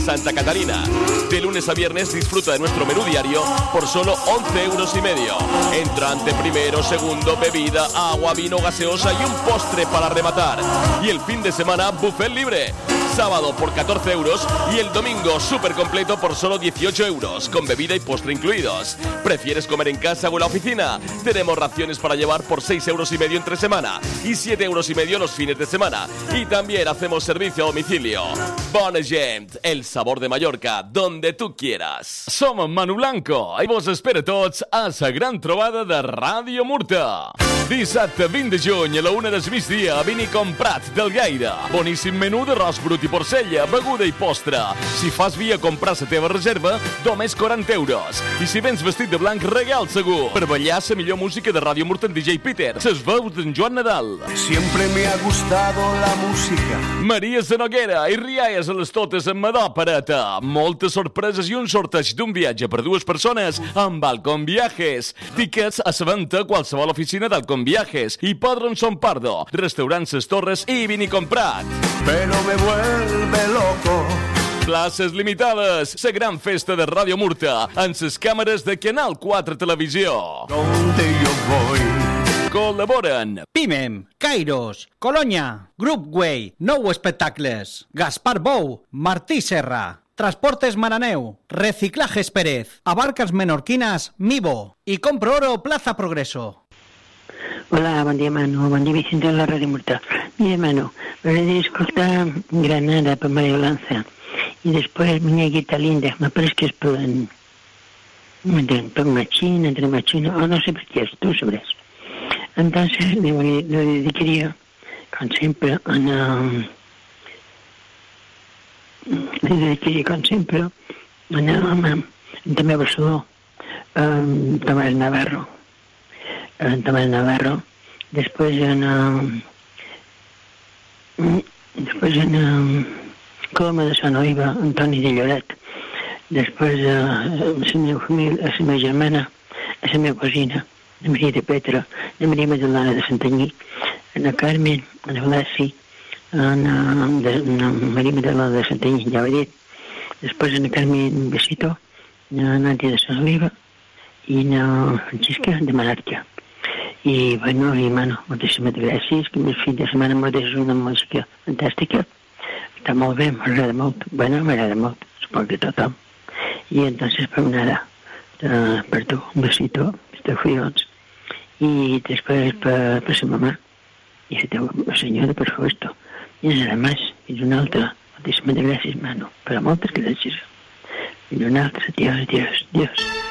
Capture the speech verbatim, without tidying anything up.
Santa Catarina. De lunes a viernes disfruta de nuestro menú diario por solo once euros y medio. Entrante primero, segundo, bebida, agua, vino, gaseosa y un postre para rematar. Y el fin de semana, buffet libre. Sábado por catorce euros y el domingo súper completo por solo dieciocho euros, con bebida y postre incluidos. ¿Prefieres comer en casa o en la oficina? Tenemos raciones para llevar por seis euros y medio entre semana y siete euros y medio los fines de semana. Y también hacemos servicio a domicilio. Bona Gent, el sabor de Mallorca, donde tú quieras. Som en Manu Blanco i vos espera tots a la gran trobada de Ràdio Murta. Dissabte vint de juny a la una del migdia a Vini Comprat del Gaire. Boníssim menú d'arròs brut i porcella, beguda i postre. Si fas via comprar la teva reserva, només quaranta euros. I si vens vestit de blanc, regal segur. Per ballar la millor música de Ràdio Murta en D J Peter. Ses veus d'en Joan Nadal. Siempre me ha gustado la música. Maria Sanoguera i rialles a les totes en Madò Pareta. Moltes sorpreses i un sorteig d'un viatge per dues persones amb Balcon Viajes. Tickets a la venda a qualsevol oficina d'Alcon Viajes i Podron Son Pardo, Restaurant Ses Torres i Vini Comprat. Pero me vuelve loco. Places limitades. La gran festa de Ràdio Murta en les càmeres de Canal quatre Televisió. Donde yo voy. Col·laboren Pimem, Kairos, Colonya, Groupway, Nou Espectacles, Gaspar Bou, Martí Serra, Transportes Maraneu, Reciclajes Pérez, Abarcas Menorquinas, Mivo i Compro Oro Plaza Progreso. Hola, bon dia, Manu. Bon dia, Vicente de la Ràdio Murta. Mira, Manu, m'agradaria escoltar Granada per Mario Lanza i després Muñequita Linda. Me parece que és per, per Machín, entre Machín, o no sé per què és, tu sabràs. Entonces le, le dedicaría, con siempre, a una... Le dedicaría, con siempre, a una... També a Barcelona, um, Tomàs Navarro. Um, Tomàs Navarro. Després en... Um, després en... Um, Coloma de Sant Oiva, Antoni de Lloret. Després uh, a la meva família, a la meva germana, a la meva cosina, a Maria de Petra, a Maria Magdalena de Santanyí, a la Carmen, a la Blasi, a la Maria Magdalena de Santanyí, ja ho he dit. Després a la Carmen Besito, a la Nàdia de Sant Oliva i a la Francisca de Monarquia. I, bueno, i, mano, moltíssimes gràcies, que el fin de setmana m'ho deixes una música fantàstica. Està molt bé, m'agrada molt. Bueno, m'agrada molt, suponc que tothom. I entonces, per nada, uh, per tu, un besito, estos fríos. Y después para, para su mamá. Y se tengo señora, por supuesto. Y nada más. Y una otra. Muchísimas gracias, mano. Para muchas gracias. Y una otra. Dios, Dios, Dios.